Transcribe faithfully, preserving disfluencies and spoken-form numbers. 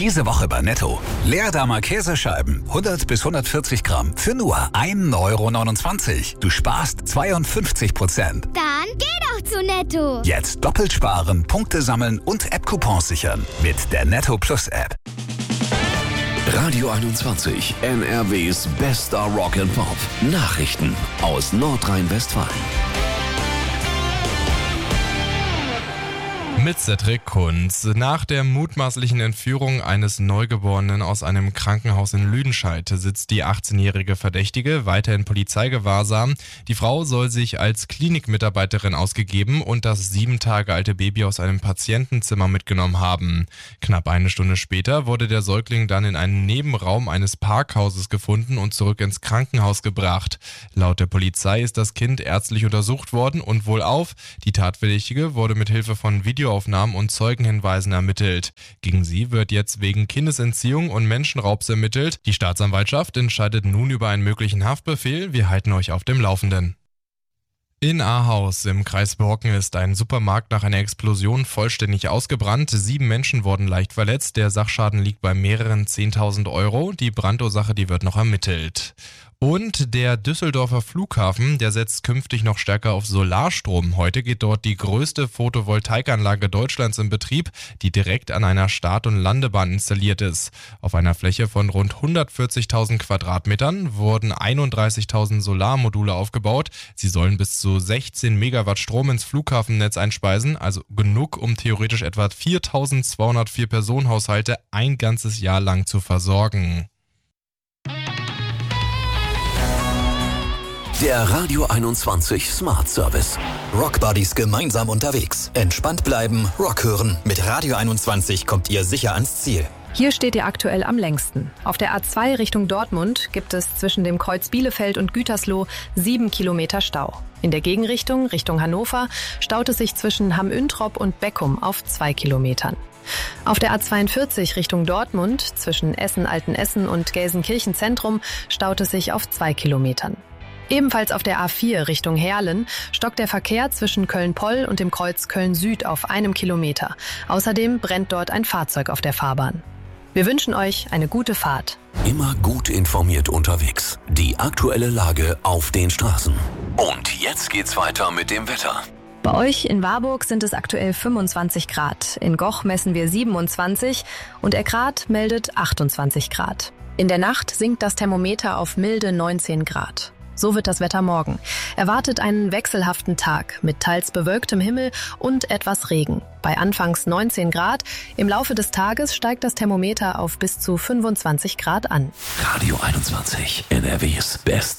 Diese Woche bei Netto. Leerdamer Käsescheiben, hundert bis hundertvierzig Gramm, für nur ein Euro neunundzwanzig. Du sparst zweiundfünfzig Prozent. Dann geh doch zu Netto. Jetzt doppelt sparen, Punkte sammeln und App-Coupons sichern. Mit der Netto Plus App. Radio einundzwanzig, N R Ws bester Rock and Pop. Nachrichten aus Nordrhein-Westfalen. Mit Cedric Kunz. Nach der mutmaßlichen Entführung eines Neugeborenen aus einem Krankenhaus in Lüdenscheid sitzt die achtzehnjährige Verdächtige weiter in Polizeigewahrsam. Die Frau soll sich als Klinikmitarbeiterin ausgegeben und das sieben Tage alte Baby aus einem Patientenzimmer mitgenommen haben. Knapp eine Stunde später wurde der Säugling dann in einem Nebenraum eines Parkhauses gefunden und zurück ins Krankenhaus gebracht. Laut der Polizei ist das Kind ärztlich untersucht worden und wohlauf. Die Tatverdächtige wurde mit Hilfe von Videoaufnahmen und Zeugenhinweisen ermittelt. Gegen sie wird jetzt wegen Kindesentziehung und Menschenraubs ermittelt. Die Staatsanwaltschaft entscheidet nun über einen möglichen Haftbefehl. Wir halten euch auf dem Laufenden. In Ahaus im Kreis Borken ist ein Supermarkt nach einer Explosion vollständig ausgebrannt. Sieben Menschen wurden leicht verletzt. Der Sachschaden liegt bei mehreren zehntausend Euro. Die Brandursache, die wird noch ermittelt. Und der Düsseldorfer Flughafen, der setzt künftig noch stärker auf Solarstrom. Heute geht dort die größte Photovoltaikanlage Deutschlands in Betrieb, die direkt an einer Start- und Landebahn installiert ist. Auf einer Fläche von rund hundertvierzigtausend Quadratmetern wurden einunddreißigtausend Solarmodule aufgebaut. Sie sollen bis zu sechzehn Megawatt Strom ins Flughafennetz einspeisen, also genug, um theoretisch etwa viertausendzweihundertvier Personenhaushalte ein ganzes Jahr lang zu versorgen. Der Radio einundzwanzig Smart Service. Rockbuddies gemeinsam unterwegs. Entspannt bleiben, Rock hören. Mit Radio einundzwanzig kommt ihr sicher ans Ziel. Hier steht ihr aktuell am längsten. Auf der A zwei Richtung Dortmund gibt es zwischen dem Kreuz Bielefeld und Gütersloh sieben Kilometer Stau. In der Gegenrichtung, Richtung Hannover, staut es sich zwischen Hamm-Üntrop und Beckum auf zwei Kilometern. Auf der A zweiundvierzig Richtung Dortmund, zwischen Essen-Altenessen und Gelsenkirchen Zentrum, staut es sich auf zwei Kilometern. Ebenfalls auf der A vier Richtung Heerlen stockt der Verkehr zwischen Köln-Poll und dem Kreuz Köln-Süd auf einem Kilometer. Außerdem brennt dort ein Fahrzeug auf der Fahrbahn. Wir wünschen euch eine gute Fahrt. Immer gut informiert unterwegs. Die aktuelle Lage auf den Straßen. Und jetzt geht's weiter mit dem Wetter. Bei euch in Warburg sind es aktuell fünfundzwanzig Grad. In Goch messen wir siebenundzwanzig und Erkrath meldet achtundzwanzig Grad. In der Nacht sinkt das Thermometer auf milde neunzehn Grad. So wird das Wetter morgen. Erwartet einen wechselhaften Tag mit teils bewölktem Himmel und etwas Regen. Bei anfangs neunzehn Grad. Im Laufe des Tages steigt das Thermometer auf bis zu fünfundzwanzig Grad an. Radio einundzwanzig, N R Ws Best